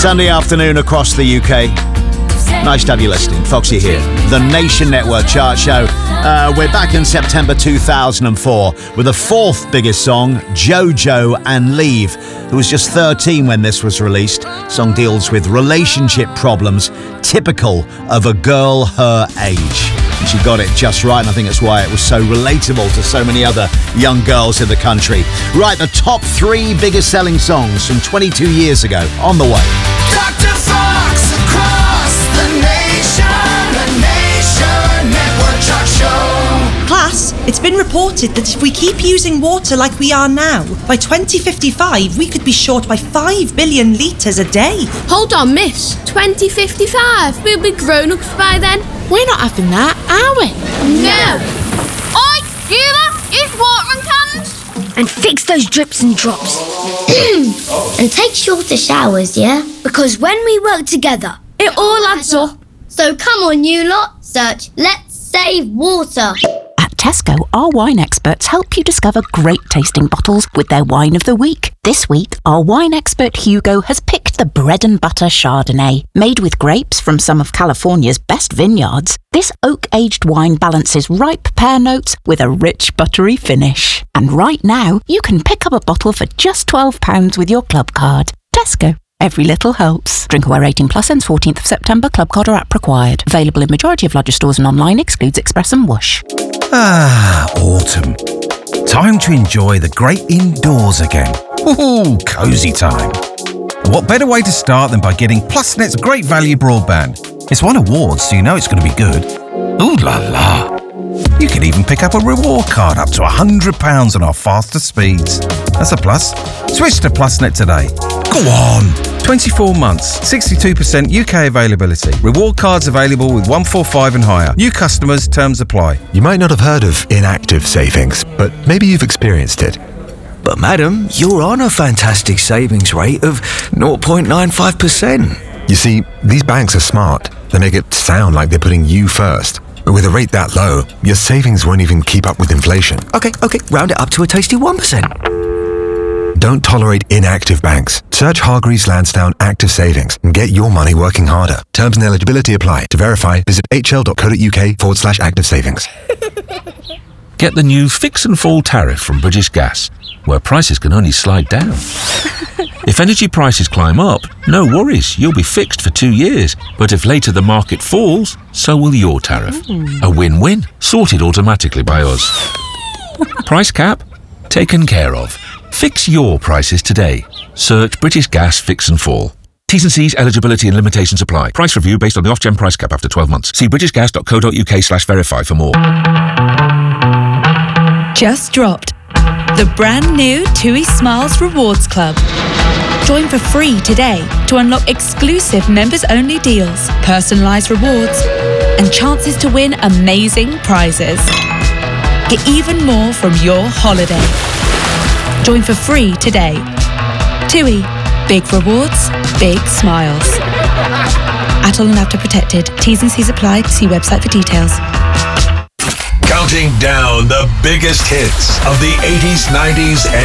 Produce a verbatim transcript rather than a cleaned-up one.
Sunday afternoon across the U K. Nice to have you listening. Foxy here. The Nation Network Chart Show. Uh, we're back in September two thousand four with the fourth biggest song, JoJo and Leave, who was just thirteen when this was released. The song deals with relationship problems typical of a girl her age. And she got it just right, and I think that's why it was so relatable to so many other young girls in the country. Right, the top three biggest selling songs from twenty-two years ago on the way. Doctor Fox across the nation, the Nation Network Chart Show. Class, it's been reported that if we keep using water like we are now, by twenty fifty-five we could be short by five billion litres a day. Hold on, miss. twenty fifty-five? We'll be grown-ups by then. We're not having that, are we? No. Oi, you lot, use watering cans. And fix those drips and drops. And take shorter showers, yeah? Because when we work together, it all adds up. So come on, you lot, search Let's Save Water. At Tesco, our wine experts help you discover great tasting bottles with their wine of the week. This week, our wine expert Hugo has picked the bread and butter Chardonnay. Made with grapes from some of California's best vineyards, this oak-aged wine balances ripe pear notes with a rich buttery finish. And right now, you can pick up a bottle for just twelve pounds with your club card. Tesco. Every little helps. Drinkaware eighteen plus ends fourteenth of September. Club card or app required. Available in majority of larger stores and online. Excludes Express and Whoosh. Ah, autumn. Time to enjoy the great indoors again. Ooh, cosy time. And what better way to start than by getting PlusNet's great value broadband? It's won awards, so you know it's going to be good. Ooh la la. You can even pick up a reward card up to one hundred pounds on our faster speeds. That's a plus. Switch to PlusNet today. Go on. twenty-four months, sixty-two percent U K availability. Reward cards available with one forty-five and higher. New customers, terms apply. You might not have heard of inactive savings, but maybe you've experienced it. But madam, you're on a fantastic savings rate of zero point nine five percent. You see, these banks are smart. They make it sound like they're putting you first. But with a rate that low, your savings won't even keep up with inflation. Okay, okay, round it up to a tasty one percent. Don't tolerate inactive banks. Search Hargreaves Lansdowne Active Savings and get your money working harder. Terms and eligibility apply. To verify, visit hl.co.uk forward slash active savings. Get the new Fix and Fall tariff from British Gas, where prices can only slide down. If energy prices climb up, no worries, you'll be fixed for two years. But if later the market falls, so will your tariff. Mm. A win-win, sorted automatically by us. Price cap? Taken care of. Fix your prices today. Search British Gas Fix and Fall. T's and C's, eligibility and limitations apply. Price review based on the Ofgem price cap after twelve months. See britishgas.co.uk slash verify for more. Just dropped. The brand new TUI Smiles Rewards Club. Join for free today to unlock exclusive members-only deals, personalised rewards, and chances to win amazing prizes. Get even more from your holiday. Join for free today. TUI. Big rewards, big smiles. Atoll and Apta protected. T's and C's apply. See website for details. Counting down the biggest hits of the eighties, nineties, and